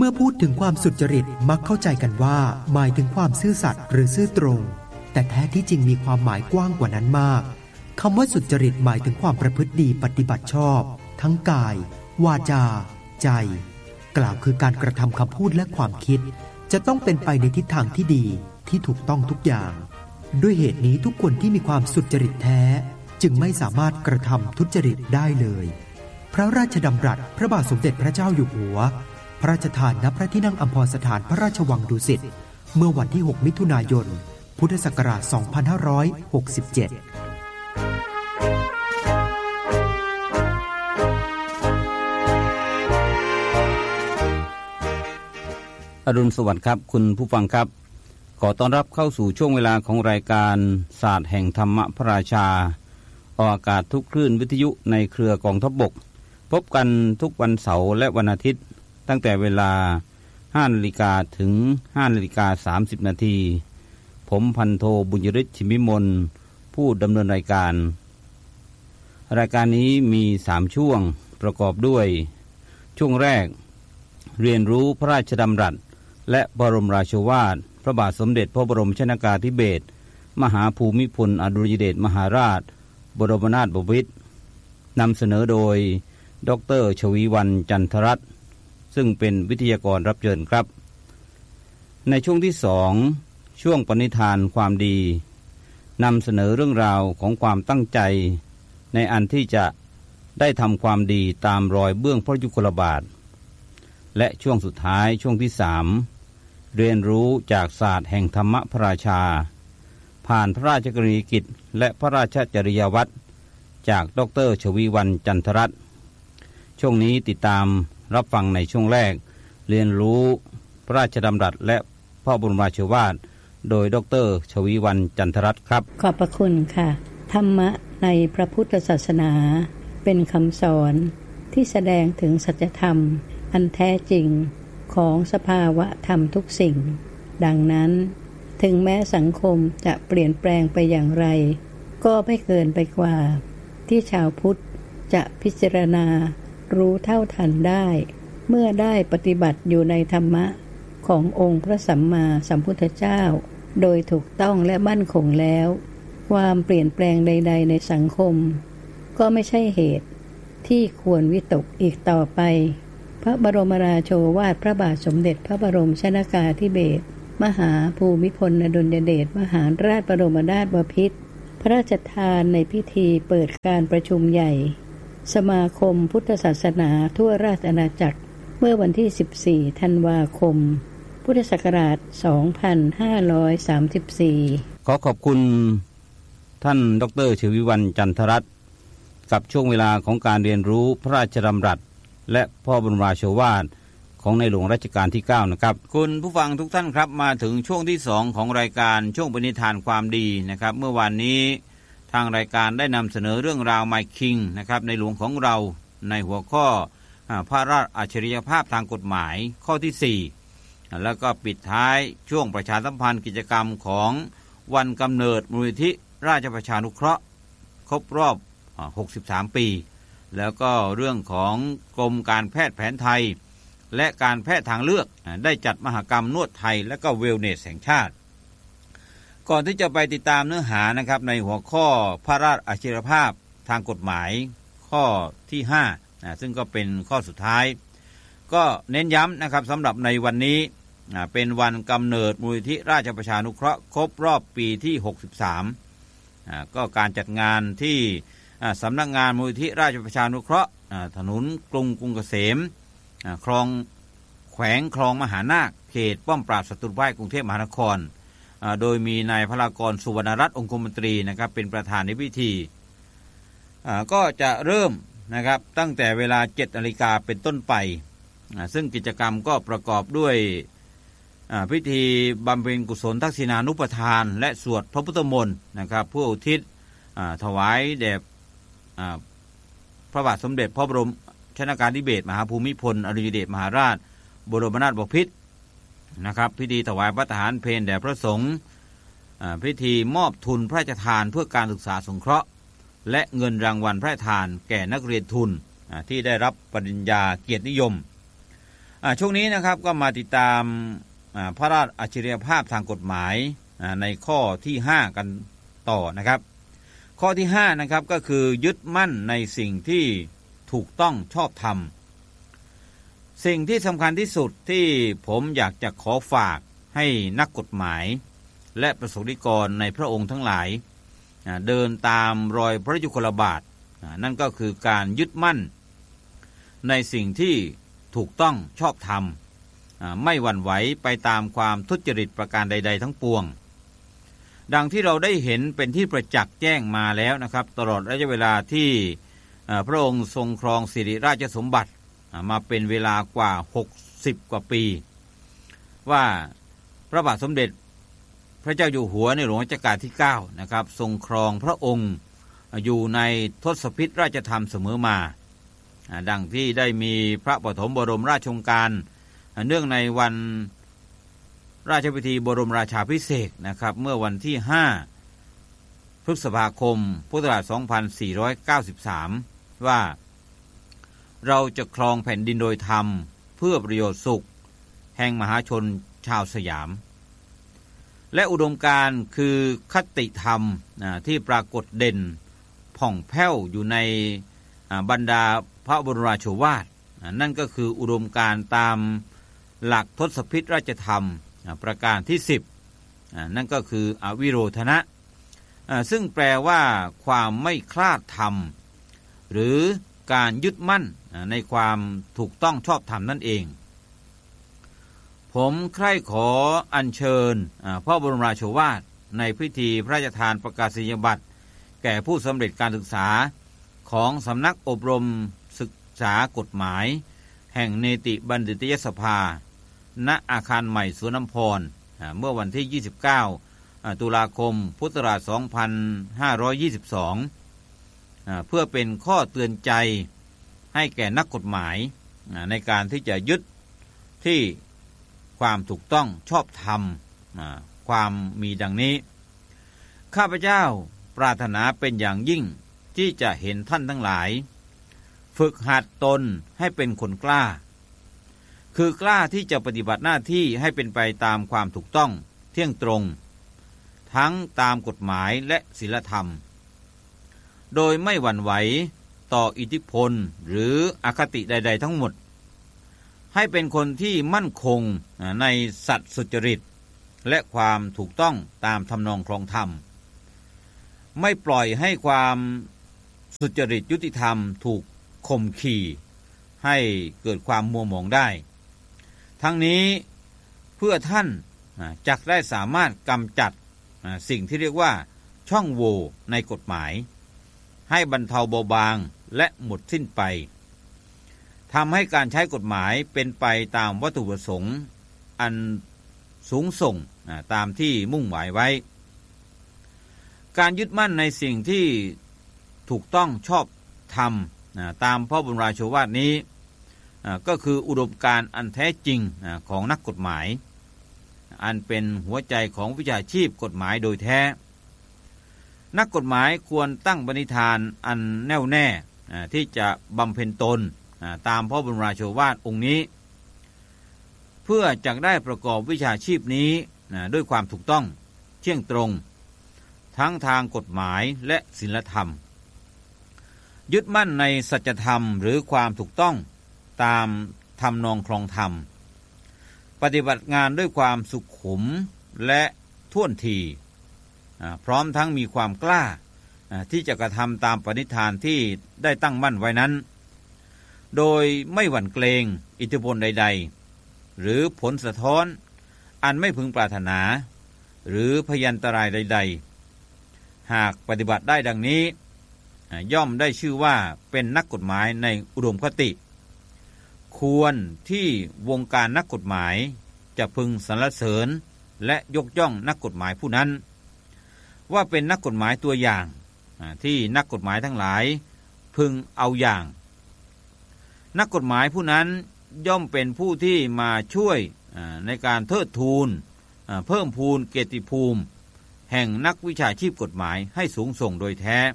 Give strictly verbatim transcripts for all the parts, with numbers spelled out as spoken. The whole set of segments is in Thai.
มื่อพูดถึงความสุจริตมักเข้าใจกันว่าหมายถึงความซื่อสัตย์หรือซื่อตรงแต่แท้ที่จริงมีความหมายกว้างกว่านั้นมากคำว่าสุจริตหมายถึงความประพฤติดีปฏิบัติชอบทั้งกายวาจาใจกล่าวคือการกระทำคำพูดและความคิดจะต้องเป็นไปในทิศทางที่ดีที่ถูกต้องทุกอย่างด้วยเหตุนี้ทุกคนที่มีความสุจริตแท้จึงไม่สามารถกระทำทุจริตได้เลยพระราชดำรัสพระบาทสมเด็จพระเจ้าอยู่หัวพระราชทานณพระที่นั่งอัมพรสถานพระราชวังดุสิตเมื่อวันที่หกมิถุนายนพุทธศักราชสองพันห้าร้อยหกสิบเจ็ดอรุณสวัสดิ์ครับคุณผู้ฟังครับขอต้อนรับเข้าสู่ช่วงเวลาของรายการศาสตร์แห่งธรรมพระราชาออกอากาศทุกคลื่นวิทยุในเครือกองทัพบกพบกันทุกวันเสาร์และวันอาทิตย์ตั้งแต่เวลา ห้านาฬิกา ถึง ห้านาฬิกาสามสิบนาทีผมพันโทบุญยฤทธิ์ชิมวิมลผู้ดำเนินรายการรายการนี้มีสามช่วงประกอบด้วยช่วงแรกเรียนรู้พระราชดำรัสและบรมราโชวาทพระบาทสมเด็จพระบรมชนกาธิเบศรมหาภูมิพลอดุลยเดชมหาราชบรมนาถบพิตรนำเสนอโดยดร.ชวีวรรณจันทรัตน์ซึ่งเป็นวิทยากรรับเชิญครับในช่วงที่สองช่วงปณิธานความดีนำเสนอเรื่องราวของความตั้งใจในอันที่จะได้ทำความดีตามรอยเบื้องพระยุคลบาทและช่วงสุดท้ายช่วงที่สามเรียนรู้จากศาสตร์แห่งธรรมพระราชาผ่านพระราชกรณียกิจและพระราชจริยวัตรจากดร.ชวีวรรณจันทรัตน์ช่วงนี้ติดตามรับฟังในช่วงแรกเรียนรู้พระราชดำรัสและพระบรมราโชวาทโดยดร.ชวีวรรณจันทรัตน์ครับขอบพระคุณค่ะธรรมะในพระพุทธศาสนาเป็นคำสอนที่แสดงถึงสัจธรรมอันแท้จริงของสภาวะธรรมทุกสิ่งดังนั้นถึงแม้สังคมจะเปลี่ยนแปลงไปอย่างไรก็ไม่เกินไปกว่าที่ชาวพุทธจะพิจารณารู้เท่าทันได้เมื่อได้ปฏิบัติอยู่ในธรรมะขององค์พระสัมมาสัมพุทธเจ้าโดยถูกต้องและมั่นคงแล้วความเปลี่ยนแปลงใดๆในสังคมก็ไม่ใช่เหตุที่ควรวิตกอีกต่อไปพระบรมราโชวาทพระบาทสมเด็จพระบรมชนกาธิเบศรมหาภูมิพลอดุลยเดชมหาราชบรมนาถบพิตรพระราชทานในพิธีเปิดการประชุมใหญ่สมาคมพุทธศาสนาทั่วราชอาณาจักรเมื่อวันที่สิบสี่ธันวาคมพุทธศักราชสองพันห้าร้อยสามสิบสี่ขอขอบคุณท่านดร.ชวีวรรณจันทรัตน์กับช่วงเวลาของการเรียนรู้พระราชดำรัสและพระบรมราโชวาทของในหลวงรัชกาลที่เก้านะครับคุณผู้ฟังทุกท่านครับมาถึงช่วงที่สองของรายการช่วงปณิธานความดีนะครับเมื่อวานนี้ทางรายการได้นำเสนอเรื่องราว My King นะครับในหลวงของเราในหัวข้อพระราชอัจฉริยภาพทางกฎหมายข้อที่สี่แล้วก็ปิดท้ายช่วงประชาสัมพันธ์กิจกรรมของวันกำเนิดมูลนิธิราชประชานุเคราะห์ครบรอบหกสิบสามปีแล้วก็เรื่องของกรมการแพทย์แผนไทยและการแพทย์ทางเลือกได้จัดมหกรรมนวดไทยและก็เวลเนสแห่งชาติก่อนที่จะไปติดตามเนื้อหานะครับในหัวข้อพระราชอัจฉริยภาพทางกฎหมายข้อที่ห้านะซึ่งก็เป็นข้อสุดท้ายก็เน้นย้ำนะครับสำหรับในวันนี้เป็นวันกำเนิดมูลนิธิราชประชานุเคราะห์ครบรอบปีที่หกสิบสามก็การจัดงานที่สำนักงานมูลนิธิราชประชานุเคราะห์ถนนกรุงกรุงเกษมคลองแขวงคลองมหานาคเขตป้อมปราบศัตรูพ่ายกรุงเทพมหานครโดยมีนายพลากรสุวรรณรัตน์องคมนตรีนะครับเป็นประธานในพิธีก็จะเริ่มนะครับตั้งแต่เวลา เจ็ดนาฬิกาเป็นต้นไปซึ่งกิจกรรมก็ประกอบด้วยพิธีบำเพ็ญกุศลทักษิณานุปทานและสวดพระพุทธมนต์นะครับเพื่ออุทิศถวายแด่พระบาทสมเด็จพระบรมชนกาธิเบศรมหาภูมิพลอดุลยเดชมหาราชบรมนาถบพิตรนะครับพิธีถวายพระทหารเพลแด่พระสงฆ์พิธีมอบทุนพระราชทานเพื่อการศึกษาสงเคราะห์และเงินรางวัลพระราชทานแก่นักเรียนทุนที่ได้รับปริญญาเกียรตินิยมช่วงนี้นะครับก็มาติดตามพระราชอัจฉริยภาพทางกฎหมายในข้อที่ห้ากันต่อนะครับข้อที่ห้านะครับก็คือยึดมั่นในสิ่งที่ถูกต้องชอบธรรมสิ่งที่สำคัญที่สุดที่ผมอยากจะขอฝากให้นักกฎหมายและประสบนิกรในพระองค์ทั้งหลายเดินตามรอยพระยุคลบาทนั่นก็คือการยึดมั่นในสิ่งที่ถูกต้องชอบธรรมไม่หวั่นไหวไปตามความทุจริตประการใดๆทั้งปวงดังที่เราได้เห็นเป็นที่ประจักษ์แจ้งมาแล้วนะครับตลอดระยะเวลาที่พระองค์ทรงครองสิริราชสมบัติมาเป็นเวลากว่าหกสิบกว่าปีว่าพระบาทสมเด็จพระเจ้าอยู่หัวในหลวงรัชกาลที่เก้านะครับทรงครองพระองค์อยู่ในทศพิธราชธรรมเสมอมาดังที่ได้มีพระปฐมบรมราชโองการเนื่องในวันราชพิธีบรมราชาภิเษกนะครับเมื่อวันที่ห้าพฤษภาคมพุทธศักราชสองพันสี่ร้อยเก้าสิบสามว่าเราจะครองแผ่นดินโดยธรรมเพื่อประโยชน์สุขแห่งมหาชนชาวสยามและอุดมการณ์คือคติธรรมที่ปรากฏเด่นผ่องแผ้วอยู่ในบรรดาพระบรมราโชวาทนั่นก็คืออุดมการณ์ตามหลักทศพิธราชธรรมประการที่สิบนั่นก็คืออวิโรธนะซึ่งแปลว่าความไม่คลาดธรรมหรือการยึดมั่นในความถูกต้องชอบธรรมนั่นเองผมใคร่ขออัญเชิญพระบรมราโชวาทในพิธีพระราชทานประกาศนียบัตรแก่ผู้สำเร็จการศึกษาของสำนักอบรมศึกษากฎหมายแห่งเนติบัณฑิตยสภาณอาคารใหม่สวนน้ำพรเมื่อวันที่ยี่สิบเก้าตุลาคมพุทธศักราชสองพันห้าร้อยยี่สิบสองเพื่อเป็นข้อเตือนใจให้แก่นักกฎหมายในการที่จะยึดที่ความถูกต้องชอบธรรมความมีดังนี้ข้าพเจ้าปรารถนาเป็นอย่างยิ่งที่จะเห็นท่านทั้งหลายฝึกหัดตนให้เป็นคนกล้าคือกล้าที่จะปฏิบัติหน้าที่ให้เป็นไปตามความถูกต้องเที่ยงตรงทั้งตามกฎหมายและศีลธรรมโดยไม่หวั่นไหวต่ออิทธิพลหรืออคติใดๆทั้งหมดให้เป็นคนที่มั่นคงในสัตย์สุจริตและความถูกต้องตามทำนองครองธรรมไม่ปล่อยให้ความสุจริตยุติธรรมถูกข่มขี่ให้เกิดความมัวหมองได้ทั้งนี้เพื่อท่านจักได้สามารถกำจัดสิ่งที่เรียกว่าช่องโหว่ในกฎหมายให้บรรเทาเบาบางและหมดสิ้นไปทำให้การใช้กฎหมายเป็นไปตามวัตถุประสงค์อันสูงส่งตามที่มุ่งหมายไว้การยึดมั่นในสิ่งที่ถูกต้องชอบธรรมตามพระบรมราโชวาทนี้ก็คืออุดมการณ์อันแท้จริงของนักกฎหมายอันเป็นหัวใจของวิชาชีพกฎหมายโดยแท้นักกฎหมายควรตั้งปณิธานอันแน่วแน่ที่จะบำเพ็ญตนตามพระบรมราโชวาทองค์นี้เพื่อจะได้ประกอบวิชาชีพนี้ด้วยความถูกต้องเที่ยงตรงทั้งทางกฎหมายและศีลธรรมยึดมั่นในสัจธรรมหรือความถูกต้องตามทำนองครองธรรมปฏิบัติงานด้วยความสุขุมและท่วนทีพร้อมทั้งมีความกล้าที่จะกระทำตามปณิธานที่ได้ตั้งมั่นไว้นั้นโดยไม่หวั่นเกรงอิทธิพลใดๆหรือผลสะท้อนอันไม่พึงปรารถนาหรือพยันตรายใดๆหากปฏิบัติได้ดังนี้ย่อมได้ชื่อว่าเป็นนักกฎหมายในอุดมคติควรที่วงการนักกฎหมายจะพึงสรรเสริญและยกย่องนักกฎหมายผู้นั้นว่าเป็นนักกฎหมายตัวอย่างที่นักกฎหมายทั้งหลายพึงเอาอย่างนักกฎหมายผู้นั้นย่อมเป็นผู้ที่มาช่วยในการเทิดทูนเพิ่มพูนเกียรติภูมิแห่งนักวิชาชีพกฎหมายให้สูงส่งโดยแท้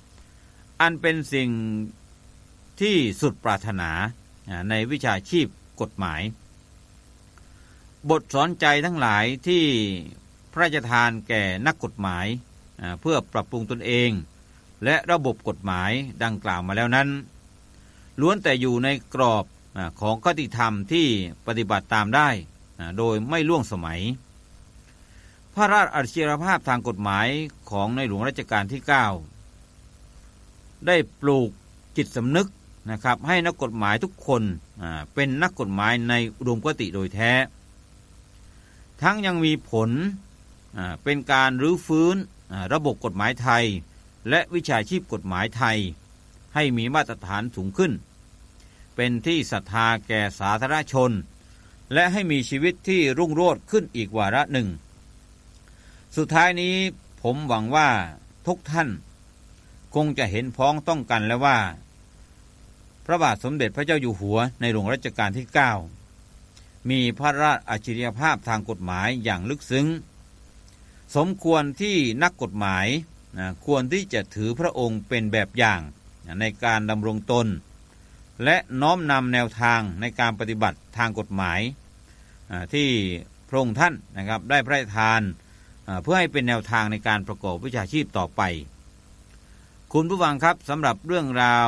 อันเป็นสิ่งที่สุดปรารถนาในวิชาชีพกฎหมายบทสอนใจทั้งหลายที่พระราชทานแก่นักกฎหมายเพื่อปรับปรุงตนเองและระบบกฎหมายดังกล่าวมาแล้วนั้นล้วนแต่อยู่ในกรอบของคติธรรมที่ปฏิบัติตามได้โดยไม่ล่วงสมัยพระราชอัจฉริยภาพทางกฎหมายของในหลวงรัชกาลที่เก้าได้ปลูกจิตสำนึกนะครับให้นักกฎหมายทุกคนเป็นนักกฎหมายในอุดมคติโดยแท้ทั้งยังมีผลเป็นการรื้อฟื้นระบบกฎหมายไทยและวิชาชีพกฎหมายไทยให้มีมาตรฐานสูงขึ้นเป็นที่ศรัทธาแก่สาธารณชนและให้มีชีวิตที่รุ่งโรจน์ขึ้นอีกวาระหนึ่งสุดท้ายนี้ผมหวังว่าทุกท่านคงจะเห็นพ้องต้องกันแล้วว่าพระบาทสมเด็จพระเจ้าอยู่หัวในหลวงรัชกาลที่เก้ามีพระราชอัจฉริยภาพทางกฎหมายอย่างลึกซึ้งสมควรที่นักกฎหมายนะควรที่จะถือพระองค์เป็นแบบอย่างในการดำรงตนและน้อมนำแนวทางในการปฏิบัติทางกฎหมายที่พระองค์ท่านนะครับได้พระราชทานเพื่อให้เป็นแนวทางในการประกอบวิชาชีพต่อไปคุณผู้ฟังครับสำหรับเรื่องราว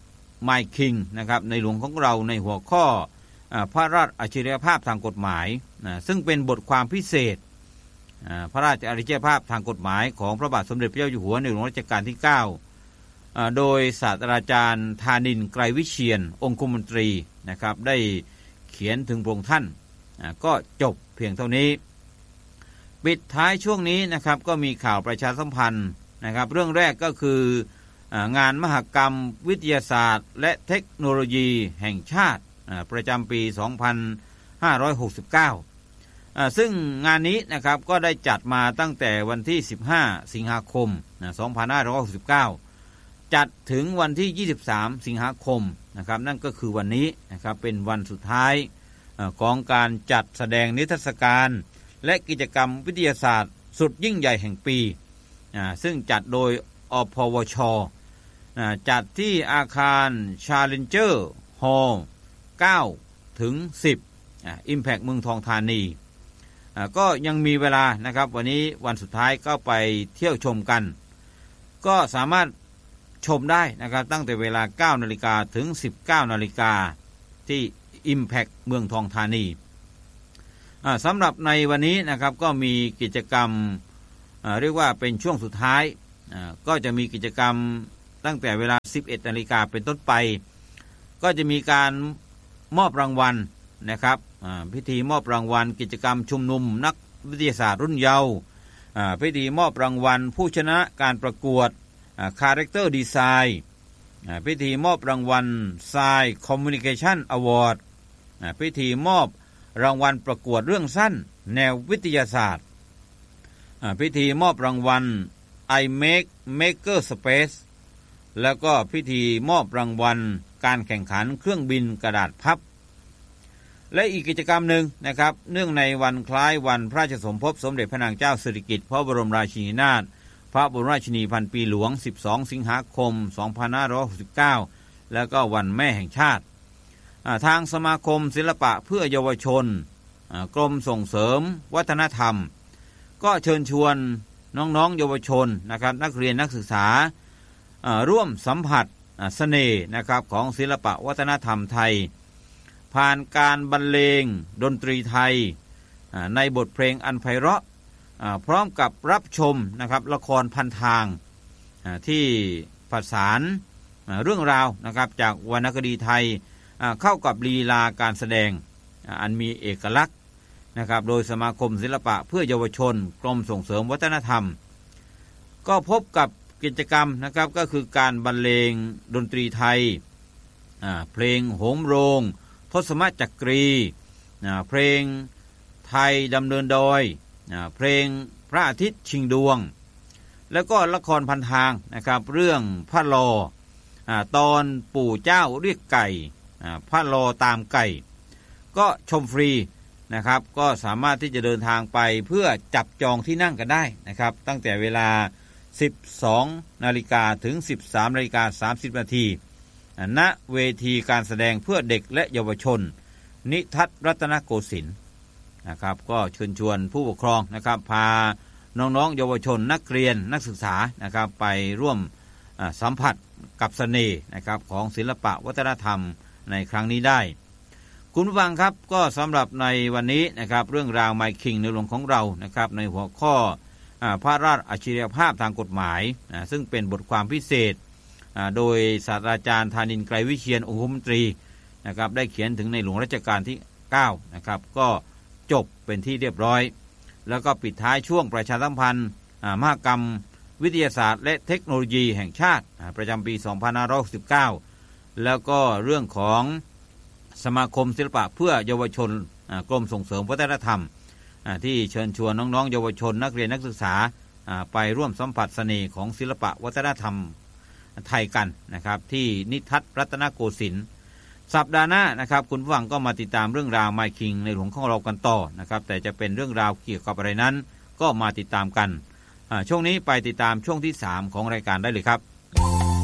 My King นะครับในหลวงของเราในหัวข้อพระราชอัจฉริยภาพทางกฎหมายซึ่งเป็นบทความพิเศษพระราชอัจฉริยภาพทางกฎหมายของพระบาทสมเด็จพระเจ้าอยู่หัวในหลวงรัชกาลที่เก้าโดยศาสตราจารย์ธานินทร์ไกรวิเชียรองคมนตรีนะครับได้เขียนถึงพระองค์ท่านก็จบเพียงเท่านี้ปิดท้ายช่วงนี้นะครับก็มีข่าวประชาสัมพันธ์นะครับเรื่องแรกก็คืองานมหกรรมวิทยาศาสตร์และเทคโนโลยีแห่งชาติประจำปีสองพันห้าร้อยหกสิบเก้าซึ่งงานนี้นะครับก็ได้จัดมาตั้งแต่วันที่สิบห้าสิงหาคมสองพันห้าร้อยหกสิบเก้าจัดถึงวันที่ยี่สิบสามสิงหาคมนะครับนั่นก็คือวันนี้นะครับเป็นวันสุดท้ายของการจัดแสดงนิทรรศการและกิจกรรมวิทยาศาสตร์สุดยิ่งใหญ่แห่งปีซึ่งจัดโดยอพวชจัดที่อาคาร Challenger Hall เก้าถึงสิบ Impact เมืองทองธานีก็ยังมีเวลานะครับวันนี้วันสุดท้ายก็ไปเที่ยวชมกันก็สามารถชมได้นะครับตั้งแต่เวลา เก้านาฬิกา ถึง สิบเก้านาฬิกาที่ Impact เมืองทองธานีสำหรับในวันนี้นะครับก็มีกิจกรรมเรียกว่าเป็นช่วงสุดท้ายก็จะมีกิจกรรมตั้งแต่เวลา สิบเอ็ดนาฬิกาเป็นต้นไปก็จะมีการมอบรางวัลนะครับพิธีมอบรางวัลกิจกรรมชุมนุมนักวิทยาศาสตร์รุ่นเยาว์พิธีมอบรางวัลผู้ชนะการประกวดคาแรคเตอร์ดีไซน์พิธีมอบรางวัล Science Communication Award พิธีมอบรางวัลประกวดเรื่องสั้นแนววิทยาศาสตร์พิธีมอบรางวัล I Make Maker Space แล้วก็พิธีมอบรางวัลการแข่งขันเครื่องบินกระดาษพับและอีกกิจกรรมหนึ่งนะครับเนื่องในวันคล้ายวันพระราชสมภพสมเด็จพระนางเจ้าสิริกิติ์พระบรมราชินีนาถพระบรมราชินีพันปีหลวงสิบสองสิงหาคมสองพันห้าร้อยหกสิบเก้าแล้วก็วันแม่แห่งชาติทางสมาคมศิลปะเพื่อเยาวชนกรมส่งเสริมวัฒนธรรมก็เชิญชวนน้องๆเยาวชนนะครับนักเรียนนักศึกษาร่วมสัมผัสเสน่ห์นะครับของศิลปะวัฒนธรรมไทยผ่านการบรรเลงดนตรีไทยในบทเพลงอันไพเราะพร้อมกับรับชมนะครับละครพันทางที่ประสานเรื่องราวนะครับจากวรรณคดีไทยเข้ากับลีลาการแสดงอันมีเอกลักษณ์นะครับโดยสมาคมศิลปะเพื่อเยาวชนกรมส่งเสริมวัฒนธรรมก็พบกับกิจกรรมนะครับก็คือการบรรเลงดนตรีไทยเพลงโหมโรงทศมจักรีเพลงไทยดำเนินดอยเพลงพระอาทิตย์ชิงดวงแล้วก็ละครพันทางนะครับเรื่องพระลอตอนปู่เจ้าเรียกไก่พระลอตามไก่ก็ชมฟรีนะครับก็สามารถที่จะเดินทางไปเพื่อจับจองที่นั่งกันได้นะครับตั้งแต่เวลา สิบสองนาฬิกา ถึง สิบสามนาฬิกาสามสิบนาทีณเวทีการแสดงเพื่อเด็กและเยาวชนนิทัศน์รัตนโกสินทร์นะครับก็เชิญชวนผู้ปกครองนะครับพาน้องๆเยาวชนนักเรียนนักศึกษานะครับไปร่วมสัมผัสกับเสน่ห์นะครับของศิลปะวัฒนธรรมในครั้งนี้ได้คุณผู้ฟังครับก็สำหรับในวันนี้นะครับเรื่องราว My King ในหลวงของเรานะครับในหัวข้อพระราชอัจฉริยภาพทางกฎหมายซึ่งเป็นบทความพิเศษโดยศาสตราจารย์ธานินทร์ ไกรวิเชียรองคมนตรีนะครับได้เขียนถึงในหลวงรัชกาลที่เก้านะครับก็จบเป็นที่เรียบร้อยแล้วก็ปิดท้ายช่วงประชาสัมพันธ์มหกรรมวิทยาศาสตร์และเทคโนโลยีแห่งชาติประจำปีสองพันห้าร้อยหกสิบเก้าแล้วก็เรื่องของสมาคมศิลปะเพื่อเยาวชนกรมส่งเสริมวัฒนธรรมที่เชิญชวนน้องๆเยาวชนนักเรียนนักศึกษาไปร่วมสัมผัสเสน่ห์ของศิลปะวัฒนธรรมไทยกันนะครับที่นิทัศน์รัตนโกสินทร์สัปดาห์หน้านะครับคุณผู้ฟังก็มาติดตามเรื่องราว My King ในหลวงของเรากันต่อนะครับแต่จะเป็นเรื่องราวเกี่ยวกับอะไรนั้นก็มาติดตามกันช่วงนี้ไปติดตามช่วงที่สามของรายการได้เลยครับ